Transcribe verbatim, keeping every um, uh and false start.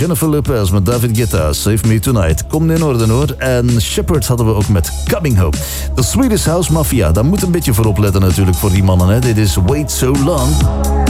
Jennifer Lopez met David Guetta, Save Me Tonight. Komt in orde hoor. En Shepherd hadden we ook met Coming Home. The Swedish House Mafia, daar moet een beetje voor opletten natuurlijk voor die mannen. Hè. Dit is Wait So Long.